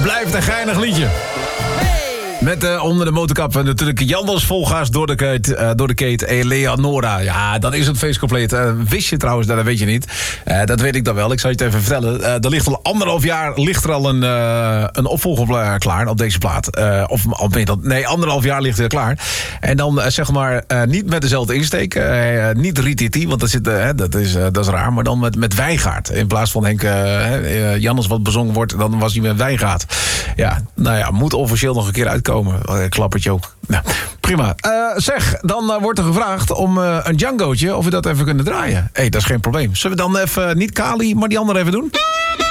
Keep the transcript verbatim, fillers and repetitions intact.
Blijft een geinig liedje. Met uh, onder de motorkap natuurlijk Jandels Volga's door de keet, uh, door de keet Eleonora. Ja, dan is het feest compleet. Uh, wist je trouwens, dat weet je niet. Uh, dat weet ik dan wel, ik zal je het even vertellen. Uh, er ligt al anderhalf jaar ligt er al een, uh, een opvolger klaar op deze plaat. Uh, of al meer dan, nee, anderhalf jaar ligt er klaar. En dan uh, zeg maar uh, niet met dezelfde insteek. Uh, niet Rititi, want dat, zit, uh, dat, is, uh, dat is raar. Maar dan met, met Wijngaard. In plaats van Henk uh, uh, Jannes wat bezongen wordt, dan was hij met Wijngaard. Ja, nou ja, moet officieel nog een keer uitkomen. Klappertje ook. Nou, prima. Uh, zeg, dan uh, wordt er gevraagd om uh, een Django'tje, of we dat even kunnen draaien. Hé, hey, dat is geen probleem. Zullen we dan even, uh, niet Kali, maar die andere even doen?